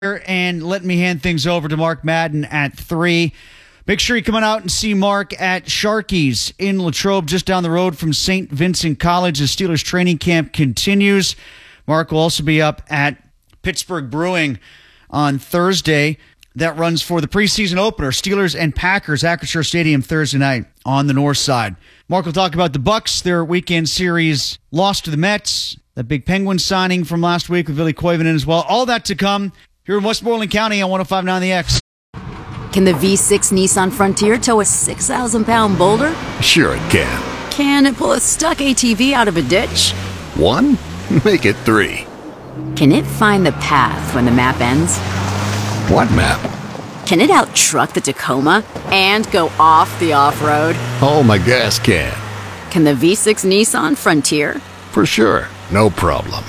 And let me hand things over to Mark Madden at 3. Make sure you come on out and see Mark at Sharky's in Latrobe, just down the road from St. Vincent College. The Steelers training camp continues. Mark will also be up at Pittsburgh Brewing on Thursday. That runs for the preseason opener, Steelers and Packers, Acrisure Stadium Thursday night on the north side. Mark will talk about the Bucs, their weekend series loss to the Mets, the big Penguin signing from last week with Billy Koivunen as well. All that to come here in Westmoreland County on 105.9 The X. Can the V6 Nissan Frontier tow a 6,000-pound boulder? Sure it can. Can it pull a stuck ATV out of a ditch? 1? Make it 3. Can it find the path when the map ends? What map? Can it out-truck the Tacoma and go off the off-road? Oh, my gas can. Can the V6 Nissan Frontier? For sure. No problem.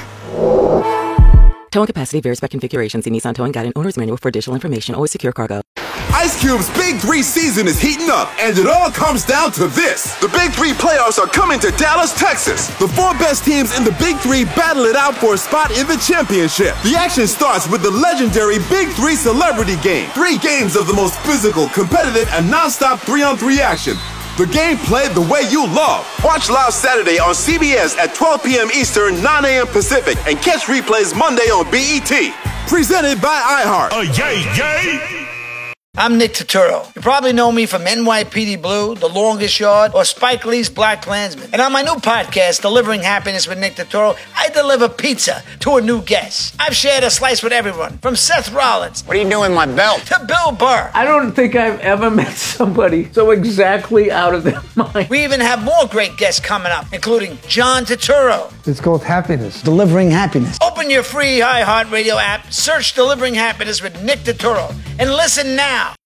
Towing capacity varies by configuration. See Nissan Towing Guide and Owner's Manual for additional information. Always secure cargo. Ice Cube's Big 3 season is heating up, and it all comes down to this. The Big 3 playoffs are coming to Dallas, Texas. The 4 best teams in the Big 3 battle it out for a spot in the championship. The action starts with the legendary Big 3 Celebrity Game. 3 games of the most physical, competitive, and non-stop 3-on-3 action. The game played the way you love. Watch live Saturday on CBS at 12 p.m. Eastern, 9 a.m. Pacific, and catch replays Monday on BET. Presented by iHeart. Yay! I'm Nick Turturro. You probably know me from NYPD Blue, The Longest Yard, or Spike Lee's Black Klansman. And on my new podcast, Delivering Happiness with Nick Turturro, I deliver pizza to a new guest. I've shared a slice with everyone, from Seth Rollins. What are you doing with my belt? To Bill Burr. I don't think I've ever met somebody so exactly out of their mind. We even have more great guests coming up, including John Turturro. It's called Happiness. Delivering Happiness. Open your free iHeartRadio app, search Delivering Happiness with Nick Turturro, and listen now.